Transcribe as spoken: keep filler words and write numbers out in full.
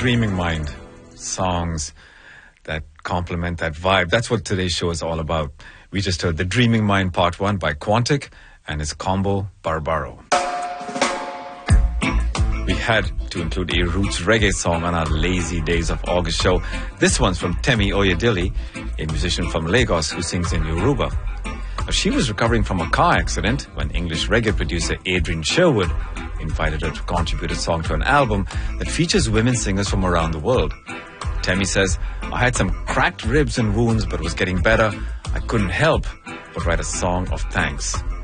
Dreaming Mind. Songs that complement that vibe. That's what today's show is all about. We just heard The Dreaming Mind Part one by Quantic and his combo Barbaro. We had to include a roots reggae song on our Lazy Days of August show. This one's from Temi Oyedele, a musician from Lagos who sings in Yoruba. She was recovering from a car accident when English reggae producer Adrian Sherwood invited her to contribute a song to an album that features women singers from around the world. Temi says, I had some cracked ribs and wounds but was getting better. I couldn't help but write a song of thanks.